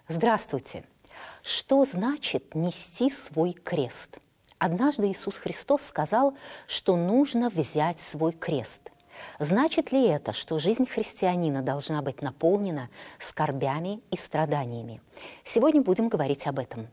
Здравствуйте! Что значит нести свой крест? Однажды Иисус Христос сказал, что нужно взять свой крест. Значит ли это, что жизнь христианина должна быть наполнена скорбями и страданиями? Сегодня будем говорить об этом.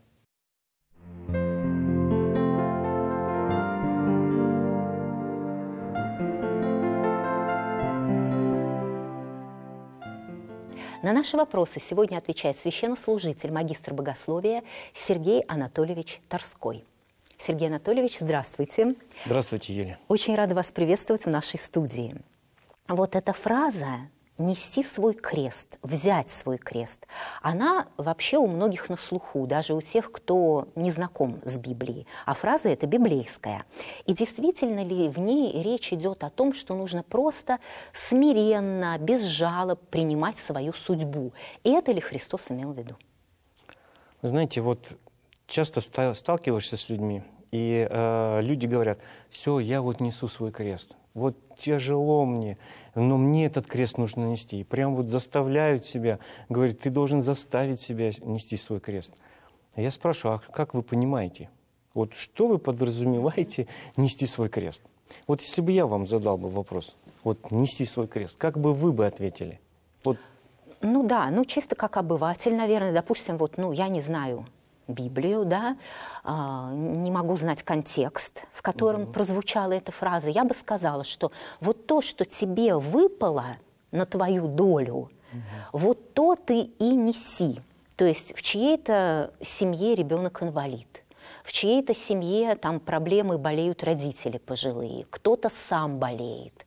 На наши вопросы сегодня отвечает священнослужитель, магистр богословия Сергей Анатольевич Торской. Сергей Анатольевич, здравствуйте. Здравствуйте, Юлия. Очень рада вас приветствовать в нашей студии. Вот эта фраза «нести свой крест», «взять свой крест», она вообще у многих на слуху, даже у тех, кто не знаком с Библией. А фраза эта библейская. И действительно ли в ней речь идет о том, что нужно просто смиренно, без жалоб принимать свою судьбу? И это ли Христос имел в виду? Вы знаете, вот часто сталкиваешься с людьми, и люди говорят: все, я вот несу свой крест. Вот тяжело мне, но мне этот крест нужно нести. И прям вот заставляют себя, говорят: ты должен заставить себя нести свой крест. А я спрашиваю: а как вы понимаете? Вот что вы подразумеваете нести свой крест? Вот если бы я вам задал бы вопрос, вот нести свой крест, как бы вы бы ответили? Вот. Ну да, чисто как обыватель, наверное, допустим, я не знаю Библию, да, не могу знать контекст, в котором прозвучала эта фраза, я бы сказала, что вот то, что тебе выпало на твою долю, вот то ты и неси. То есть в чьей-то семье ребенок инвалид, в чьей-то семье там проблемы, болеют родители пожилые, кто-то сам болеет.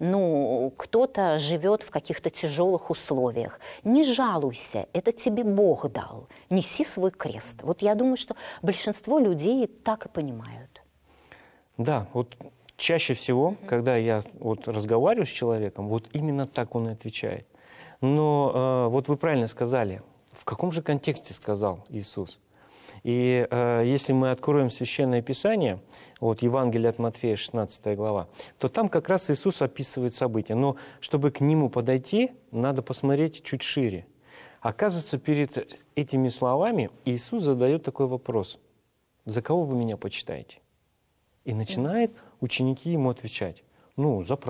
Кто-то живет в каких-то тяжелых условиях. Не жалуйся, это тебе Бог дал. Неси свой крест. Вот я думаю, что большинство людей так и понимают. Да, вот чаще всего, когда я вот разговариваю с человеком, вот именно так он и отвечает. Но вот вы правильно сказали, в каком же контексте сказал Иисус? И если мы откроем Священное Писание, вот Евангелие от Матфея, 16 глава, то там как раз Иисус описывает события. Но чтобы к нему подойти, надо посмотреть чуть шире. Оказывается, перед этими словами Иисус задает такой вопрос: «За кого вы меня почитаете?» И начинают ученики ему отвечать: «За